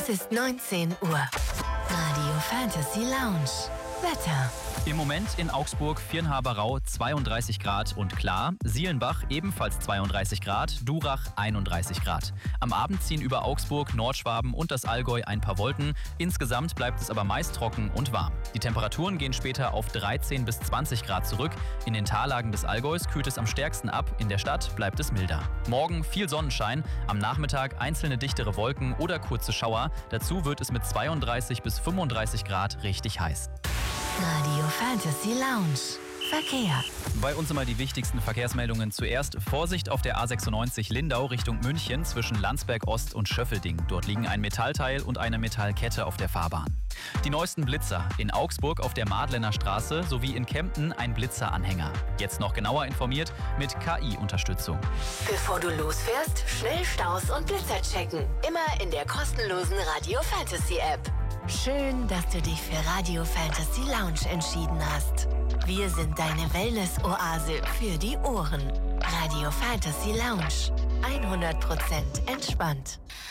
Es ist 19 Uhr. Radio Fantasy Lounge. Wetter. Im Moment in Augsburg, Viernhaber-Rau 32 Grad und klar, Sielenbach ebenfalls 32 Grad, Durach 31 Grad. Am Abend ziehen über Augsburg, Nordschwaben und das Allgäu ein paar Wolken. Insgesamt bleibt es aber meist trocken und warm. Die Temperaturen gehen später auf 13 bis 20 Grad zurück. In den Tallagen des Allgäus kühlt es am stärksten ab, in der Stadt bleibt es milder. Morgen viel Sonnenschein, am Nachmittag einzelne dichtere Wolken oder kurze Schauer. Dazu wird es mit 32 bis 35 Grad richtig heiß. Radio Fantasy Lounge. Verkehr. Bei uns immer die wichtigsten Verkehrsmeldungen. Zuerst Vorsicht auf der A96 Lindau Richtung München zwischen Landsberg Ost und Schöffelding. Dort liegen ein Metallteil und eine Metallkette auf der Fahrbahn. Die neuesten Blitzer. In Augsburg auf der Madlener Straße sowie in Kempten ein Blitzeranhänger. Jetzt noch genauer informiert mit KI-Unterstützung. Bevor du losfährst, schnell Staus und Blitzer checken. Immer in der kostenlosen Radio Fantasy App. Schön, dass du dich für Radio Fantasy Lounge entschieden hast. Wir sind deine Wellness-Oase für die Ohren. Radio Fantasy Lounge. 100% entspannt.